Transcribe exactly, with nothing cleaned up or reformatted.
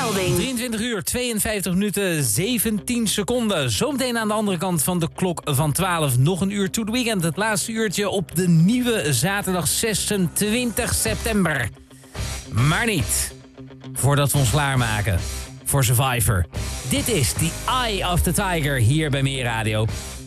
melding. drieëntwintig uur, tweeënvijftig minuten, zeventien seconden. Zometeen aan de andere kant van de klok van twaalf. Nog een uur to the weekend. Het laatste uurtje op de nieuwe zaterdag zesentwintig september. Maar niet voordat we ons klaarmaken voor Survivor. Dit is The Eye of the Tiger hier bij Meer Radio.